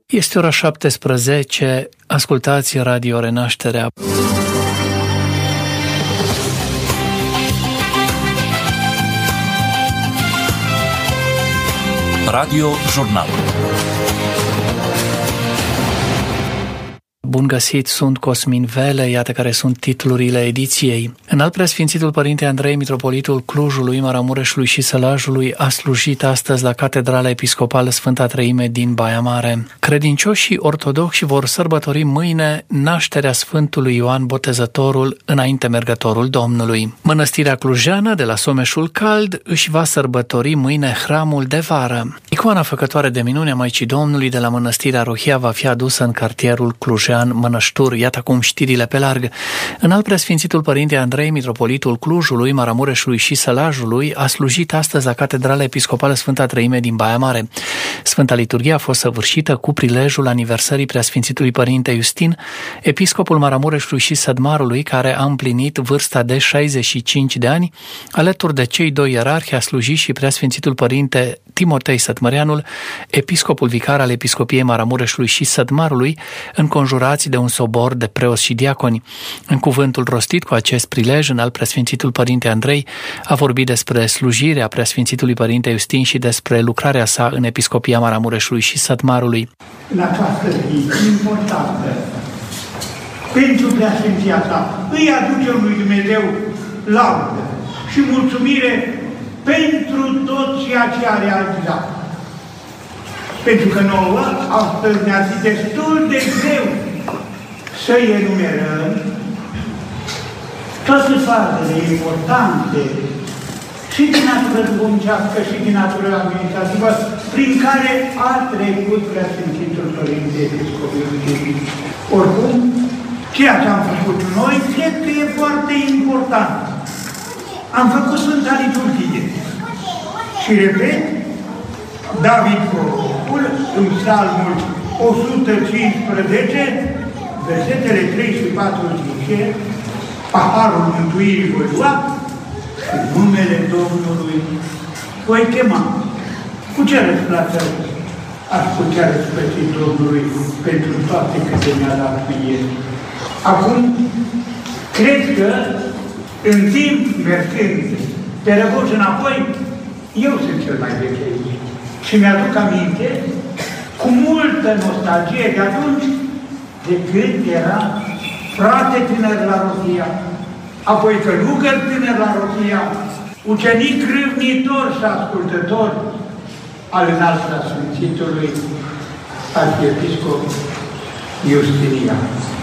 Este ora 17, ascultați Radio Renașterea. Radio Jurnal. Bun găsit, sunt Cosmin Vele, iată care sunt titlurile ediției. Înalt Preasfințitul Părinte Andrei, mitropolitul Clujului, Maramureșului și Sălajului, a slujit astăzi la Catedrala Episcopală Sfânta Treime din Baia Mare. Credincioșii ortodoxi vor sărbători mâine nașterea Sfântului Ioan Botezătorul, înainte mergătorul Domnului. Mănăstirea clujeană de la Someșul Cald își va sărbători mâine hramul de vară. Icoana făcătoare de minune a Maicii Domnului de la Mănăstirea Rohia va fi adusă în cartierul clujean Mănăștur. Iată acum știrile pe larg. Înalt Preasfințitul Părinte Andrei, mitropolitul Clujului, Maramureșului și Sălajului, a slujit astăzi la Catedrala Episcopală Sfânta Treime din Baia Mare. Sfânta Liturghie a fost săvârșită cu prilejul aniversării Preasfințitului Părinte Iustin, episcopul Maramureșului și Sădmarului, care a împlinit vârsta de 65 de ani. Alături de cei doi ierarhi a slujit și Preasfințitul Părinte Timotei Sătmăreanul, episcopul vicar al Episcopiei Maramureșului și Sădmarului, înconjurați de un sobor de preoți și diaconi. În cuvântul rostit cu acest prilej, Înalt Preasfințitul Părinte Andrei a vorbit despre slujirea Preasfințitului Părinte Iustin și despre lucrarea sa în Episcopia Maramureșului și Sădmarului. În această zi importantă, pentru Preasfinția sa, îi aducem lui Dumnezeu laudă și mulțumire pentru tot ceea ce a realizat. Pentru că nouă, astăzi ne-a zis destul de greu să-i enumerăm toate fazele importante și din natură duhovnicească și din natură administrativă prin care a trecut Preasfințitul Părinte Episcopul. Oricum, ceea ce am făcut noi, cred că e foarte important. Am făcut Sfânta Liturghie. Și repet, David Prorocul, în Psalmul 115, versetele 3 și 4 zice: paharul mântuirii voi lua și numele Domnului voi chema. Cu ce răsplată aș putea răsplăti Domnului pentru toate câte mi-a dat mie? Acum, cred că în timp mergând pe răboși înapoi, eu sunt cel mai vechi aici. Și mi-aduc aminte, cu multă nostalgie de atunci, de când era frate tânăr la Rohia, apoi călugăr tânăr la Rohia, ucenic râvnitor și ascultător al Înalt Preasfințitului Arhiepiscop Iustinian.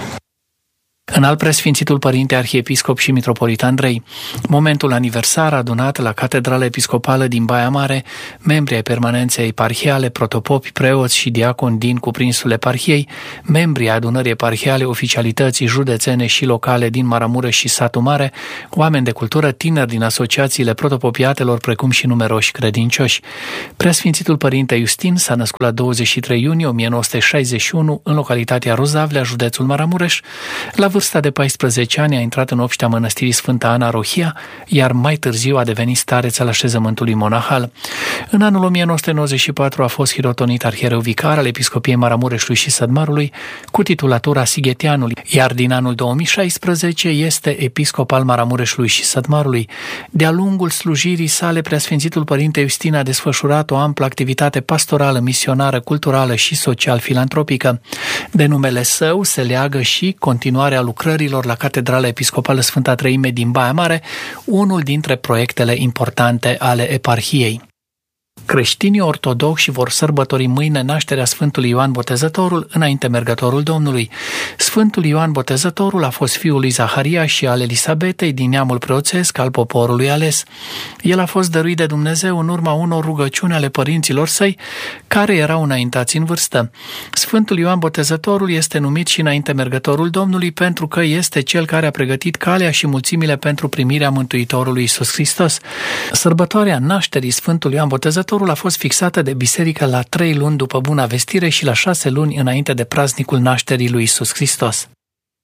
Înalt Preasfințitul Părinte Arhiepiscop și Mitropolit Andrei. Momentul aniversar adunat la Catedrala Episcopală din Baia Mare, membri ai permanenței eparhiale, protopopi, preoți și diaconi din cuprinsul eparhiei, membri ai adunării eparhiale, oficialității județene și locale din Maramureș și Satu Mare, oameni de cultură, tineri din asociațiile protopopiatelor, precum și numeroși credincioși. Preasfințitul Părinte Iustin s-a născut la 23 iunie 1961 în localitatea Rozavlea, județul Maramureș. La vârsta de 14 ani a intrat în obștea mănăstirii Sfânta Ana Rohia, iar mai târziu a devenit stareț al așezământului monahal. În anul 1994 a fost hirotonit arhiereu vicar al Episcopiei Maramureșului și Sădmarului cu titulatura Sighetianului, iar din anul 2016 este episcop al Maramureșului și Sădmarului. De-a lungul slujirii sale, Preasfințitul Părinte Iustin a desfășurat o amplă activitate pastorală, misionară, culturală și social-filantropică. De numele său se leagă și continuarea lucrărilor la Catedrala Episcopală Sfânta Treime din Baia Mare, unul dintre proiectele importante ale eparhiei. Creștinii ortodoxi vor sărbători mâine nașterea Sfântului Ioan Botezătorul, înainte mergătorul Domnului. Sfântul Ioan Botezătorul a fost fiul lui Zaharia și al Elisabetei din neamul preoțesc al poporului ales. El a fost dăruit de Dumnezeu în urma unor rugăciuni ale părinților săi, care erau înaintați în vârstă. Sfântul Ioan Botezătorul este numit și înainte mergătorul Domnului pentru că este cel care a pregătit calea și mulțimile pentru primirea Mântuitorului Iisus Hristos. Sărbătoarea nașterii Sfântului Ioan Botezătorul a fost fixată de biserică la 3 luni după Buna Vestire și la 6 luni înainte de praznicul nașterii lui Iisus Hristos.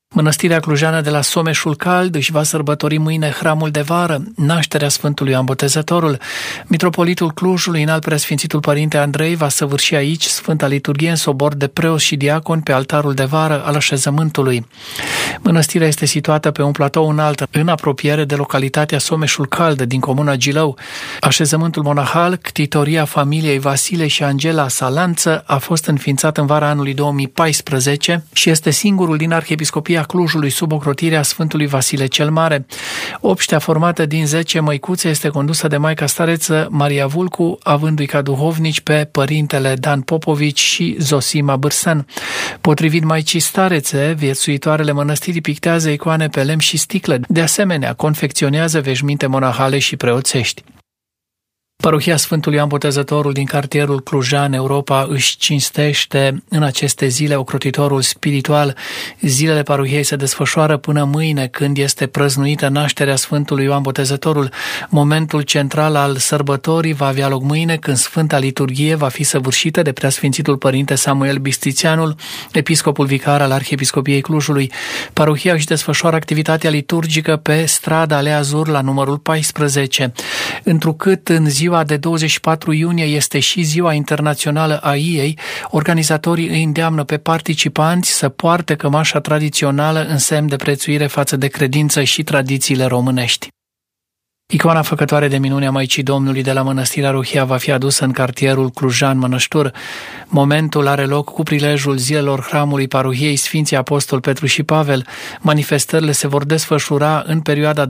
Mănăstirea clujană de la Someșul Cald își va sărbători mâine hramul de vară, nașterea Sfântului Ioan Botezătorul. Mitropolitul Clujului, Înalt Preasfințitul Părinte Andrei, va săvârși aici Sfânta Liturghie în sobor de preoți și diaconi pe altarul de vară al așezământului. Mănăstirea este situată pe un platou înalt, în apropiere de localitatea Someșul Cald din comuna Gilău. Așezământul monahal, ctitoria familiei Vasile și Angela Salanță, a fost înființat în vara anului 2014 și este singurul din Arhiepiscopia Clujului sub ocrotirea Sfântului Vasile cel Mare. Obștea formată din 10 măicuțe este condusă de Maica Stareță Maria Vulcu, avându-i ca duhovnici pe părintele Dan Popovici și Zosima Bârsan. Potrivit Maicii Starețe, viețuitoarele mănăstirii pictează icoane pe lemn și sticlă. De asemenea, confecționează veșminte monahale și preoțești. Parohia Sfântului Ioan Botezătorul din cartierul Clujan, Europa, își cinstește în aceste zile ocrotitorul spiritual. Zilele parohiei se desfășoară până mâine, când este prăznuită nașterea Sfântului Ioan Botezătorul. Momentul central al sărbătorii va avea loc mâine, când Sfânta Liturghie va fi săvârșită de Preasfințitul Părinte Samuel Bistițianul, episcopul vicar al Arhiepiscopiei Clujului. Parohia își desfășoară activitatea liturgică pe strada Alea Azur la numărul 14. Întrucât în ziua de 24 iunie este și Ziua Internațională a Iei, organizatorii îi îndeamnă pe participanți să poarte cămașa tradițională în semn de prețuire față de credință și tradițiile românești. Icoana făcătoare de minune a Maicii Domnului de la Mănăstirea Rohia va fi adusă în cartierul Clujan Mănăștur. Momentul are loc cu prilejul zilelor hramului parohiei Sfinții Apostol Petru și Pavel. Manifestările se vor desfășura în perioada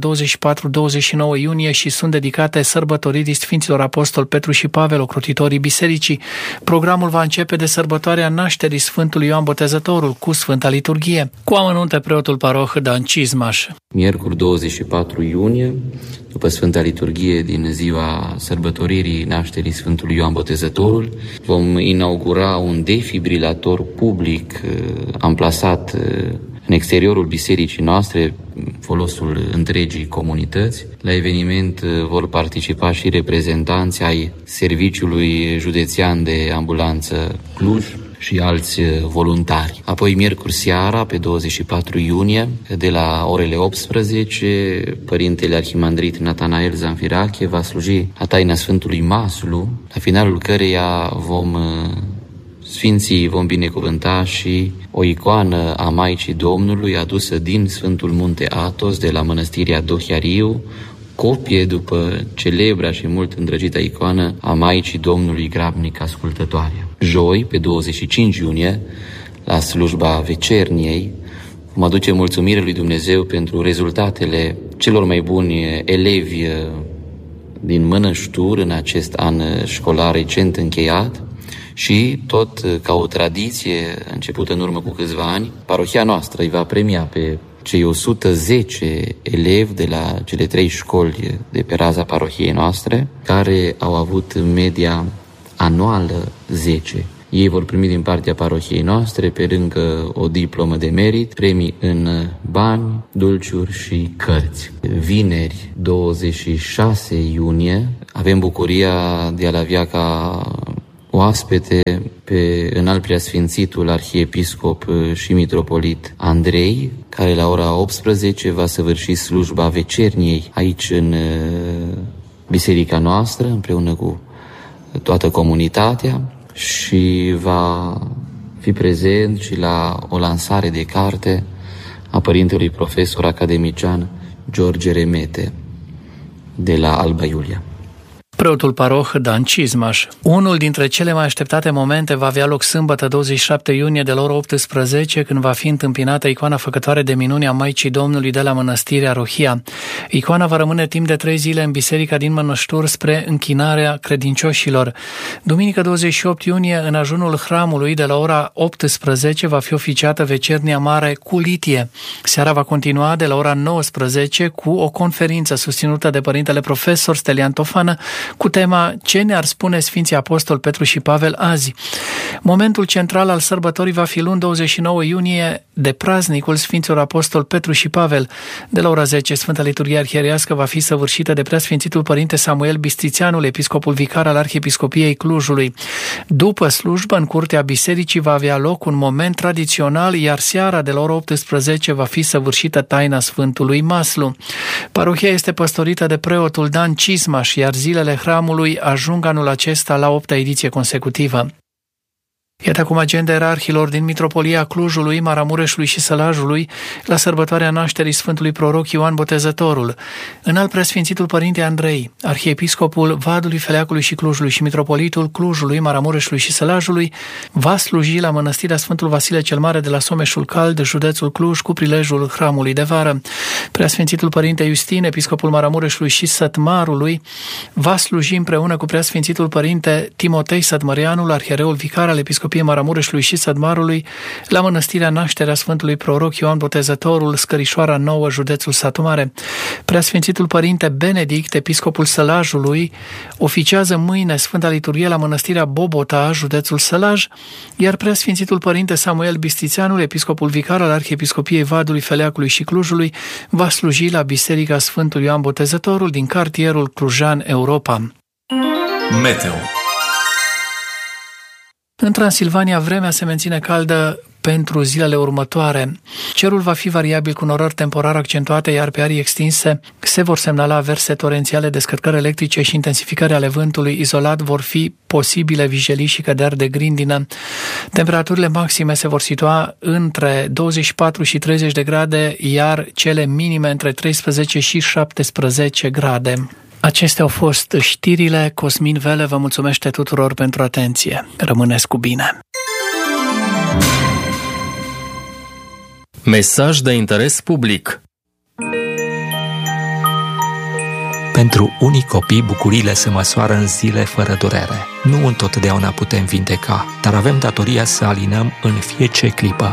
24-29 iunie și sunt dedicate sărbătoririi Sfinților Apostol Petru și Pavel, ocrotitorii bisericii. Programul va începe de sărbătoarea nașterii Sfântului Ioan Botezătorul cu Sfânta Liturghie. Cu amănunte preotul paroh Dan Cizmaș. Miercuri 24 iunie, după Sfânta Liturghie din ziua sărbătoririi nașterii Sfântului Ioan Botezătorul, vom inaugura un defibrilator public amplasat în exteriorul bisericii noastre, folosul întregii comunități. La eveniment vor participa și reprezentanți ai Serviciului Județean de Ambulanță Cluj și alți voluntari. Apoi, miercuri seara, pe 24 iunie, de la orele 18, Părintele Arhimandrit Natanael Zanfirache va sluji la taina Sfântului Maslu, la finalul căreia Sfinții vom binecuvânta și o icoană a Maicii Domnului adusă din Sfântul Munte Athos de la Mănăstirea Dohiariu, copie după celebra și mult îndrăgită icoană a Maicii Domnului Grabnic Ascultătoare. Joi, pe 25 iunie, la slujba vecerniei, vom aduce mulțumire lui Dumnezeu pentru rezultatele celor mai buni elevi din Mănăștur în acest an școlar recent încheiat și, tot ca o tradiție începută în urmă cu câțiva ani, parohia noastră îi va premia pe cei 110 elevi de la cele 3 școli de pe raza parohiei noastre, care au avut media anuală 10. Ei vor primi din partea parohiei noastre, pe lângă o diplomă de merit, premii în bani, dulciuri și cărți. Vineri, 26 iunie, avem bucuria de a-l avea ca oaspete pe Înalt Preasfințitul Arhiepiscop și Mitropolit Andrei, care la ora 18 va săvârși slujba vecerniei aici în biserica noastră, împreună cu toată comunitatea, și va fi prezent și la o lansare de carte a părintelui profesor academician George Remete de la Alba Iulia. Preotul paroh Dan Cizmaș. Unul dintre cele mai așteptate momente va avea loc sâmbătă 27 iunie de la ora 18, când va fi întâmpinată icoana făcătoare de minuni a Maicii Domnului de la Mănăstirea Rohia. Icoana va rămâne timp de 3 zile în biserica din Mănăștur spre închinarea credincioșilor. Duminică 28 iunie, în ajunul hramului, de la ora 18, va fi oficiată vecernia mare cu litie. Seara va continua de la ora 19 cu o conferință susținută de părintele profesor Stelian Tofană, cu tema Ce ne-ar spune Sfinții Apostol Petru și Pavel azi? Momentul central al sărbătorii va fi luni 29 iunie de praznicul Sfinților Apostol Petru și Pavel. De la ora 10, Sfânta Liturghie Arhierească va fi săvârșită de Preasfințitul Părinte Samuel Bistrițeanul, episcopul vicar al Arhiepiscopiei Clujului. După slujbă, în curtea bisericii va avea loc un moment tradițional, iar seara de la ora 18 va fi săvârșită taina Sfântului Maslu. Parohia este păstorită de preotul Dan Cismaș, iar zilele hramului ajung anul acesta la 8-a ediție consecutivă. Iată acum agenda ierarhilor din Mitropolia Clujului, Maramureșului și Sălajului la sărbătoarea nașterii Sfântului Proroc Ioan Botezătorul. Înalt Preasfințitul Părinte Andrei, arhiepiscopul Vadului, Feleacului și Clujului și mitropolitul Clujului, Maramureșului și Sălajului, va sluji la Mănăstirea Sfântul Vasile cel Mare de la Someșul Cald, județul Cluj, cu prilejul hramului de vară. Preasfințitul Părinte Iustin, episcopul Maramureșului și Sătmarului, va sluji împreună cu Preasfințitul Părinte Timotei Sătmăreanul, arhiereul vicar al Episcopiei Maramureșului și Sătmarului, la Mănăstirea Nașterea Sfântului Proroc Ioan Botezătorul, Scărișoara Nouă, județul Satu Mare. Preasfințitul Părinte Benedict, episcopul Sălajului, oficiază mâine Sfânta Liturghie la Mănăstirea Bobota, județul Sălaj, iar Preasfințitul Părinte Samuel Bistrițeanul, episcopul vicar al Arhiepiscopiei Vadului, Feleacului și Clujului, va sluji la Biserica Sfântul Ioan Botezătorul din cartierul clujan Europa. Meteo. În Transilvania, vremea se menține caldă pentru zilele următoare. Cerul va fi variabil cu norări temporar accentuate, iar pe arii extinse se vor semnala averse torențiale, descărcări electrice și intensificări ale vântului. Izolat vor fi posibile vijelii și căderi de grindină. Temperaturile maxime se vor situa între 24 și 30 de grade, iar cele minime între 13 și 17 grade. Acestea au fost știrile. Cosmin Vele vă mulțumește tuturor pentru atenție. Rămâneți cu bine! Mesaj de interes public. Pentru unii copii, bucuriile se măsoară în zile fără durere. Nu întotdeauna putem vindeca, dar avem datoria să alinăm în fiecare clipă.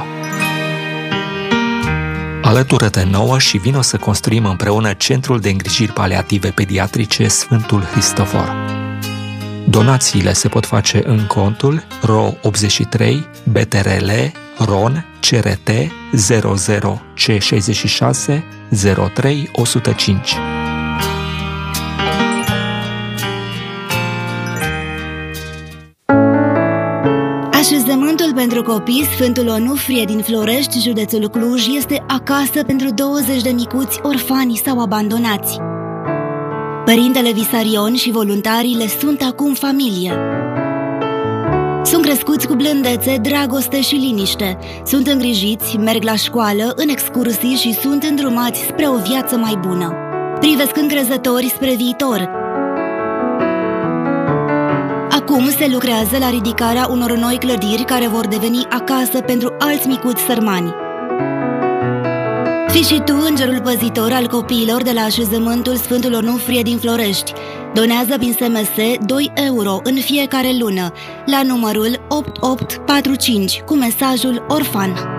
Alătură-te nouă și vino să construim împreună Centrul de Îngrijiri Paliative Pediatrice Sfântul Hristofor. Donațiile se pot face în contul RO 83 BTRL RON CRT 00 C66 03 105. Așezământul pentru copii Sfântul Onufrie din Florești, județul Cluj, este acasă pentru 20 de micuți orfani sau abandonați. Părintele Visarion și voluntarii le sunt acum familie. Sunt crescuți cu blândețe, dragoste și liniște. Sunt îngrijiți, merg la școală, în excursii și sunt îndrumați spre o viață mai bună. Privesc încrezători spre viitor. Acum se lucrează la ridicarea unor noi clădiri care vor deveni acasă pentru alți micuți sărmani. Fii și tu îngerul păzitor al copiilor de la așezământul Sfântul Onufrie din Florești. Donează prin SMS 2 euro în fiecare lună la numărul 8845 cu mesajul orfan.